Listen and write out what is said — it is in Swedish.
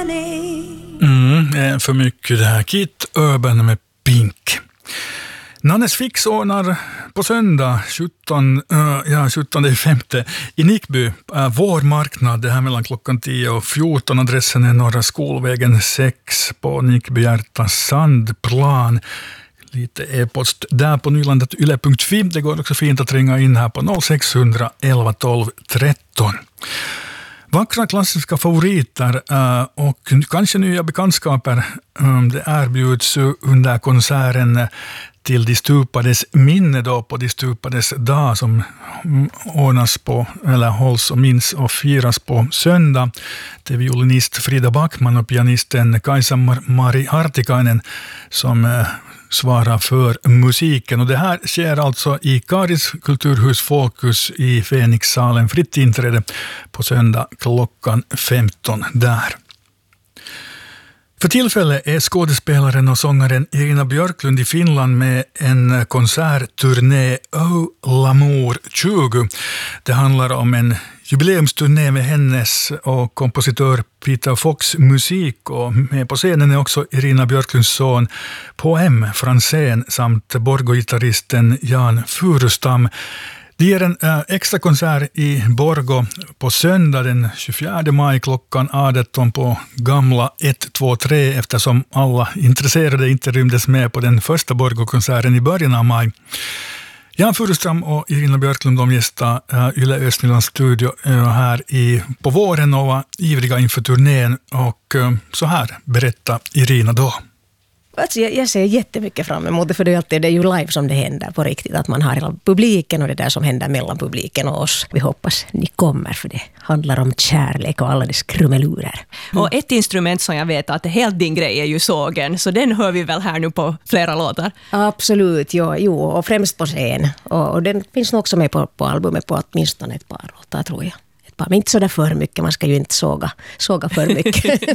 För mycket det här. Kit Urban med Pink. Nannes Fix ordnar på söndag 17.5 i Nickby vårmarknad. Det här mellan klockan 10 och 14. Adressen är Norra Skolvägen 6 på Nickby Hjärta Sandplan. Lite e-post där på nylandet.yle.fi. Det går också fint att ringa in här på 0600 11 12 13. Vackra klassiska favoriter och kanske nya bekantskaper det erbjuds under konserten till de stupades minne då på de stupades dag som ordnas på eller hålls och minns och firas på söndag. Det är violinist Frida Backman och pianisten Kaisa-Mari Hartikainen som svarar för musiken. Och det här sker alltså i Karis kulturhus Fokus i Fenixsalen. Fritt inträde på söndag klockan 15 där. För tillfället är skådespelaren och sångaren Irina Björklund i Finland med en konsertturné Oh L'amour 20. Det handlar om en jubileumsturné med hennes och kompositör Peter Fox musik, och med på scenen är också Irina Björklunds son Poem Franzén samt Borgo-gitarristen Jan Furustam. Det ger en extra konsert i Borgo på söndag den 24 maj klockan 18 på Gamla 123 eftersom alla intresserade inte rymdes med på den första Borgo-konserten i början av maj. Jan Furustam och Irina Björklund de gästar Yle Östnylands studio här på våren och var ivriga inför turnén, och så här berättar Irina då. Alltså jag ser jättemycket fram emot det, för det är ju live som det händer på riktigt, att man har hela publiken och det där som händer mellan publiken och oss. Vi hoppas ni kommer, för det handlar om kärlek och alla dess krumelurer. Och ett instrument som jag vet att är helt din grej är ju sågen, så den hör vi väl här nu på flera låtar? Absolut, jo, och främst på scen. Och den finns nog också med på albumet på åtminstone ett par låtar tror jag. Men inte så där för mycket, man ska ju inte såga för mycket.